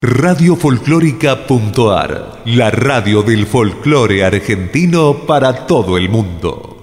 Radiofolclórica.ar, la radio del folclore argentino para todo el mundo.